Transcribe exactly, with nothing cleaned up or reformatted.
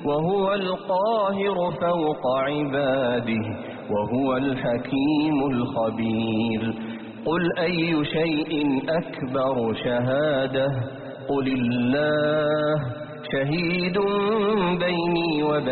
وهو القاهر فوق عباده وهو الحكيم الخبير. قل أي شيء أكبر شهادة قل الله شهيد بيني وبينكم